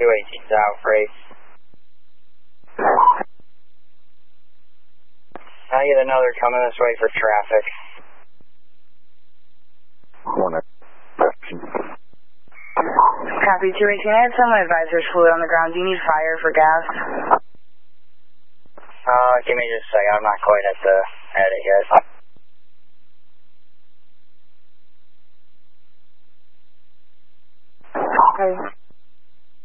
218 South Freight. I get another coming this way for traffic. Copy 218. I had some advisors fluid on the ground. Do you need fire for gas? Give me just a second. I'm not quite at it yet. Okay.